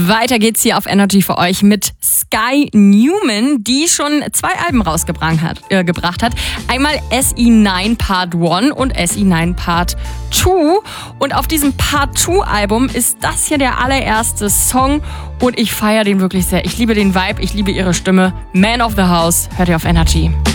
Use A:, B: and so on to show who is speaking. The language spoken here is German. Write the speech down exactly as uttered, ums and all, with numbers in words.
A: Weiter geht's hier auf Energy für euch mit Sky Newman, die schon zwei Alben rausgebracht hat. Äh, gebracht hat. Einmal S E neun Part eins und S E neun Part zwei. Und auf diesem Part zwei Album ist das hier der allererste Song und ich feiere den wirklich sehr. Ich liebe den Vibe, ich liebe ihre Stimme. Man of the House, hört ihr auf Energy.